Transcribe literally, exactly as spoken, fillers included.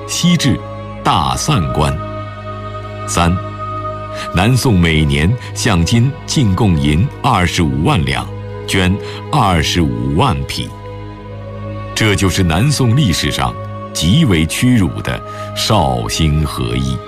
西至大散关。三，南宋每年向金进贡银二十五万两，绢二十五万匹。这就是南宋历史上极为屈辱的绍兴和议。